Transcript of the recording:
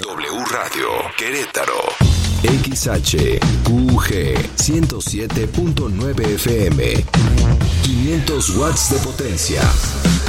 W Radio Querétaro. XHQG 107.9 FM. 500 watts de potencia.